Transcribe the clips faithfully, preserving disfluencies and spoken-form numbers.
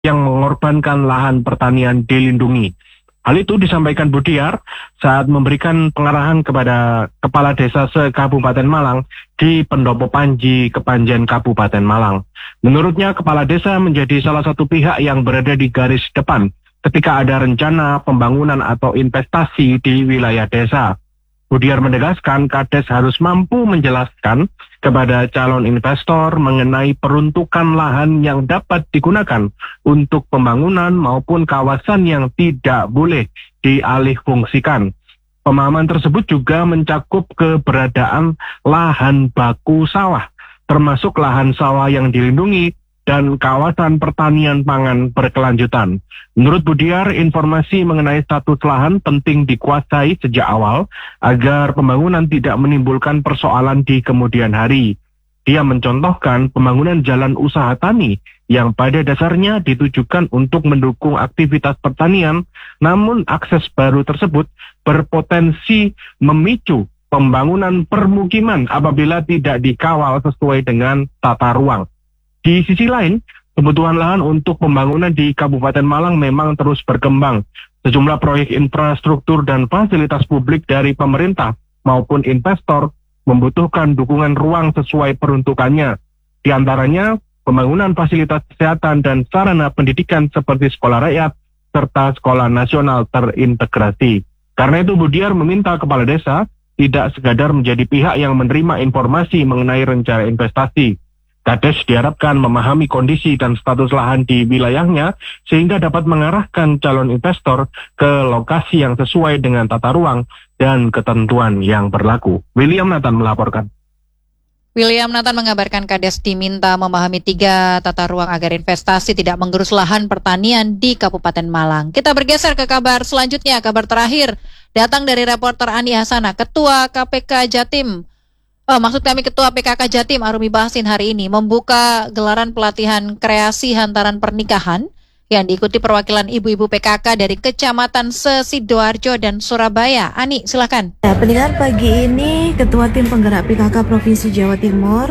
yang mengorbankan lahan pertanian dilindungi. Hal itu disampaikan Budiar saat memberikan pengarahan kepada Kepala Desa se-Kabupaten Malang di Pendopo Panji, Kepanjen Kabupaten Malang. Menurutnya, Kepala Desa menjadi salah satu pihak yang berada di garis depan ketika ada rencana pembangunan atau investasi di wilayah desa. Budiar menegaskan Kades harus mampu menjelaskan kepada calon investor mengenai peruntukan lahan yang dapat digunakan untuk pembangunan maupun kawasan yang tidak boleh dialihfungsikan. Pemahaman tersebut juga mencakup keberadaan lahan baku sawah, termasuk lahan sawah yang dilindungi dan kawasan pertanian pangan berkelanjutan. Menurut Budiar, informasi mengenai status lahan penting dikuasai sejak awal agar pembangunan tidak menimbulkan persoalan di kemudian hari. Dia mencontohkan pembangunan jalan usaha tani yang pada dasarnya ditujukan untuk mendukung aktivitas pertanian, namun akses baru tersebut berpotensi memicu pembangunan permukiman apabila tidak dikawal sesuai dengan tata ruang. Di sisi lain, kebutuhan lahan untuk pembangunan di Kabupaten Malang memang terus berkembang. Sejumlah proyek infrastruktur dan fasilitas publik dari pemerintah maupun investor membutuhkan dukungan ruang sesuai peruntukannya. Di antaranya, pembangunan fasilitas kesehatan dan sarana pendidikan seperti sekolah rakyat serta sekolah nasional terintegrasi. Karena itu Budiar meminta kepala desa tidak sekadar menjadi pihak yang menerima informasi mengenai rencana investasi. Kades diharapkan memahami kondisi dan status lahan di wilayahnya sehingga dapat mengarahkan calon investor ke lokasi yang sesuai dengan tata ruang dan ketentuan yang berlaku. William Nathan melaporkan. William Nathan mengabarkan Kades diminta memahami tiga tata ruang agar investasi tidak menggerus lahan pertanian di Kabupaten Malang. Kita bergeser ke kabar selanjutnya, kabar terakhir datang dari reporter Ani Hasana, Ketua K P K Jatim. Oh, maksud kami Ketua P K K Jatim Arumi Bahasin hari ini membuka gelaran pelatihan kreasi hantaran pernikahan yang diikuti perwakilan ibu-ibu P K K dari Kecamatan Se-Sidoarjo dan Surabaya. Ani, silakan. Ya, pendengar, pagi ini Ketua Tim Penggerak P K K Provinsi Jawa Timur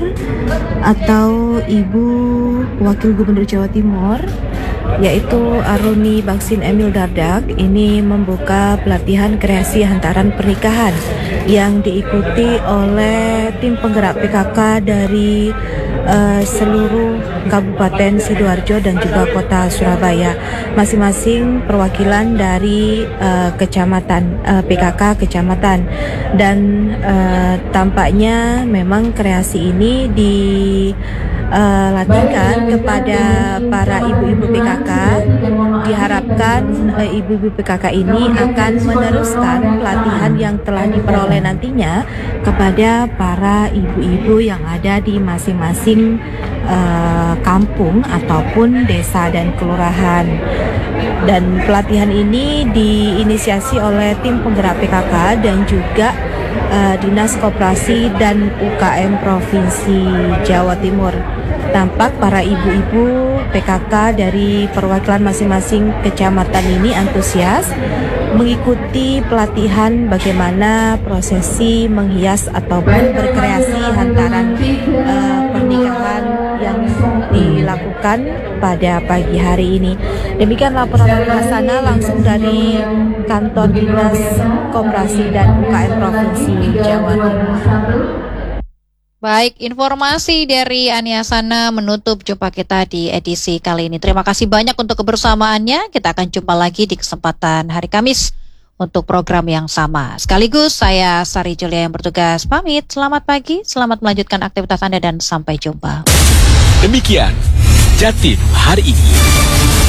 atau Ibu Wakil Gubernur Jawa Timur, yaitu Arumi Baksin Emil Dardak, ini membuka pelatihan kreasi hantaran pernikahan yang diikuti oleh tim penggerak P K K dari uh, seluruh Kabupaten Sidoarjo dan juga Kota Surabaya, masing-masing perwakilan dari uh, kecamatan uh, P K K kecamatan, dan uh, tampaknya memang kreasi ini di Uh, latihkan kepada para ibu-ibu P K K. Diharapkan uh, ibu-ibu P K K ini akan meneruskan pelatihan yang telah diperoleh nantinya kepada para ibu-ibu yang ada di masing-masing uh, kampung ataupun desa dan kelurahan. Dan pelatihan ini diinisiasi oleh tim penggerak P K K dan juga uh, Dinas Koperasi dan U K M Provinsi Jawa Timur. Tampak para ibu-ibu P K K dari perwakilan masing-masing kecamatan ini antusias mengikuti pelatihan bagaimana prosesi menghias ataupun berkreasi hantaran uh, pernikahan yang dilakukan pada pagi hari ini. Demikian laporan dari sana langsung dari Kantor Dinas Koperasi dan U K M Provinsi Jawa Timur. Baik, informasi dari Ani Hasana menutup jumpa kita di edisi kali ini. Terima kasih banyak untuk kebersamaannya. Kita akan jumpa lagi di kesempatan hari Kamis untuk program yang sama. Sekaligus saya Sari Julia yang bertugas pamit. Selamat pagi, selamat melanjutkan aktivitas Anda dan sampai jumpa. Demikian Jatim hari ini.